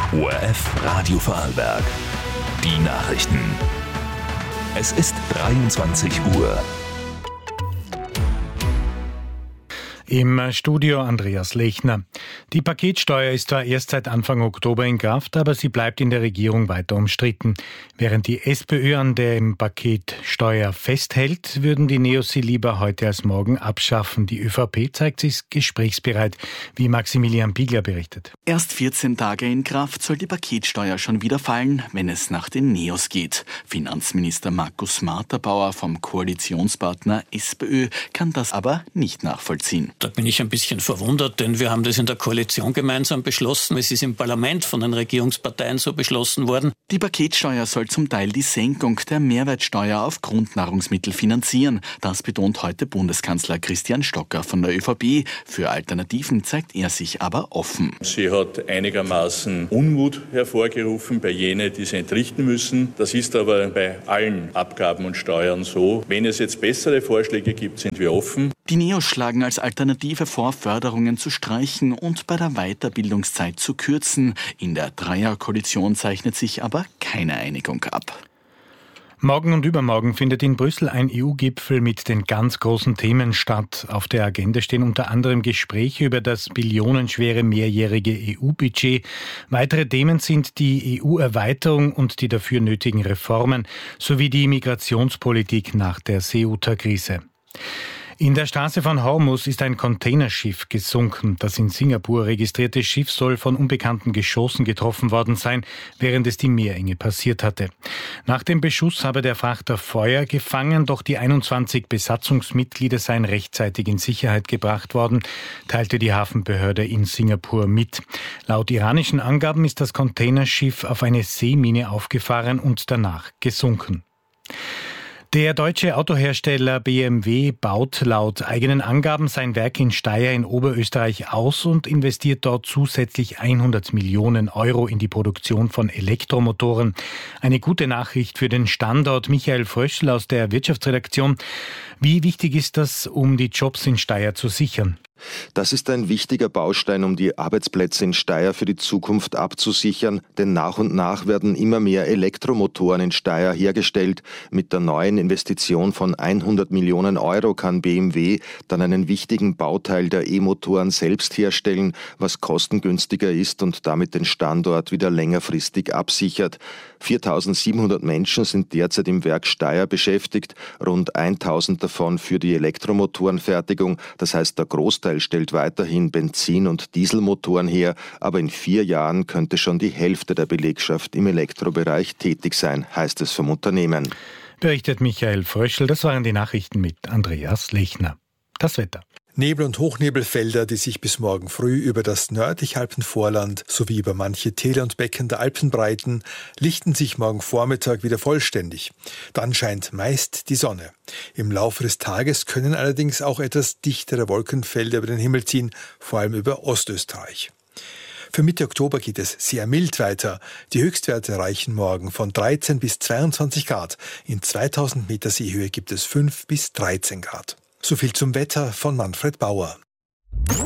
ORF Radio Vorarlberg. Die Nachrichten. Es ist 23 Uhr. Im Studio Andreas Lechner. Die Paketsteuer ist zwar erst seit Anfang Oktober in Kraft, aber sie bleibt in der Regierung weiter umstritten. Während die SPÖ an der Paketsteuer festhält, würden die Neos sie lieber heute als morgen abschaffen. Die ÖVP zeigt sich gesprächsbereit, wie Maximilian Piegler berichtet. Erst 14 Tage in Kraft soll die Paketsteuer schon wieder fallen, wenn es nach den Neos geht. Finanzminister Markus Marterbauer vom Koalitionspartner SPÖ kann das aber nicht nachvollziehen. Da bin ich ein bisschen verwundert, denn wir haben das in der Koalition gemeinsam beschlossen. Es ist im Parlament von den Regierungsparteien so beschlossen worden. Die Paketsteuer soll zum Teil die Senkung der Mehrwertsteuer auf Grundnahrungsmittel finanzieren. Das betont heute Bundeskanzler Christian Stocker von der ÖVP. Für Alternativen zeigt er sich aber offen. Sie hat einigermaßen Unmut hervorgerufen bei jenen, die sie entrichten müssen. Das ist aber bei allen Abgaben und Steuern so. Wenn es jetzt bessere Vorschläge gibt, sind wir offen. Die Neos schlagen als Alternative vor, Förderungen zu streichen und bei der Weiterbildungszeit zu kürzen. In der Dreierkoalition zeichnet sich aber keine Einigung ab. Morgen und übermorgen findet in Brüssel ein EU-Gipfel mit den ganz großen Themen statt. Auf der Agenda stehen unter anderem Gespräche über das billionenschwere mehrjährige EU-Budget. Weitere Themen sind die EU-Erweiterung und die dafür nötigen Reformen sowie die Migrationspolitik nach der Ceuta-Krise. In der Straße von Hormuz ist ein Containerschiff gesunken. Das in Singapur registrierte Schiff soll von unbekannten Geschossen getroffen worden sein, während es die Meerenge passiert hatte. Nach dem Beschuss habe der Frachter Feuer gefangen, doch die 21 Besatzungsmitglieder seien rechtzeitig in Sicherheit gebracht worden, teilte die Hafenbehörde in Singapur mit. Laut iranischen Angaben ist das Containerschiff auf eine Seemine aufgefahren und danach gesunken. Der deutsche Autohersteller BMW baut laut eigenen Angaben sein Werk in Steyr in Oberösterreich aus und investiert dort zusätzlich 100 Millionen Euro in die Produktion von Elektromotoren. Eine gute Nachricht für den Standort. Michael Fröschl aus der Wirtschaftsredaktion. Wie wichtig ist das, um die Jobs in Steyr zu sichern? Das ist ein wichtiger Baustein, um die Arbeitsplätze in Steyr für die Zukunft abzusichern, denn nach und nach werden immer mehr Elektromotoren in Steyr hergestellt. Mit der neuen Investition von 100 Millionen Euro kann BMW dann einen wichtigen Bauteil der E-Motoren selbst herstellen, was kostengünstiger ist und damit den Standort wieder längerfristig absichert. 4.700 Menschen sind derzeit im Werk Steyr beschäftigt, rund 1.000 davon für die Elektromotorenfertigung, das heißt der Großteil stellt weiterhin Benzin- und Dieselmotoren her, aber in 4 Jahren könnte schon die Hälfte der Belegschaft im Elektrobereich tätig sein, heißt es vom Unternehmen. Berichtet Michael Fröschl, das waren die Nachrichten mit Andreas Lechner. Das Wetter. Nebel- und Hochnebelfelder, die sich bis morgen früh über das nördliche Alpenvorland sowie über manche Täler und Becken der Alpen breiten, lichten sich morgen Vormittag wieder vollständig. Dann scheint meist die Sonne. Im Laufe des Tages können allerdings auch etwas dichtere Wolkenfelder über den Himmel ziehen, vor allem über Ostösterreich. Für Mitte Oktober geht es sehr mild weiter. Die Höchstwerte reichen morgen von 13 bis 22 Grad. In 2000 Meter Seehöhe gibt es 5 bis 13 Grad. So viel zum Wetter von Manfred Bauer.